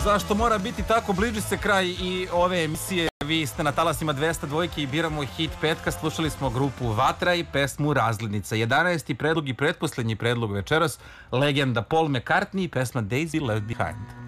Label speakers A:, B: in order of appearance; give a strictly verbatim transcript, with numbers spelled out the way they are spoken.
A: Zašto mora biti tako? Bliži se kraj i ove emisije. Vi ste na talasima dvesta dvojke i biramo hit petka. Slušali smo grupu Vatra i pesmu Razglednica. jedanaesti predlog i pretposlednji predlog večeras. Legenda Paul McCartney i pesma Daisy Left Behind.